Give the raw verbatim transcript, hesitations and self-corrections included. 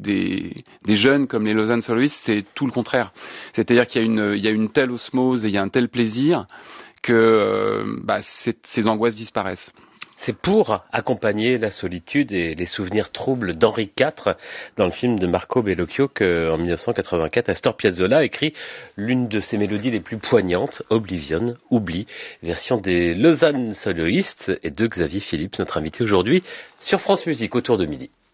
des, des jeunes comme les Lausanne soloistes, c'est tout le contraire. C'est-à-dire qu'il y a une, il y a une telle osmose et il y a un tel plaisir que euh, bah, ces angoisses disparaissent. C'est pour accompagner la solitude et les souvenirs troubles d'Henri quatre dans le film de Marco Bellocchio qu'en dix-neuf cent quatre-vingt-quatre, Astor Piazzolla écrit l'une de ses mélodies les plus poignantes, Oblivion, Oubli, version des Lausanne soloistes et de Xavier Philippe, notre invité aujourd'hui sur France Musique autour de midi.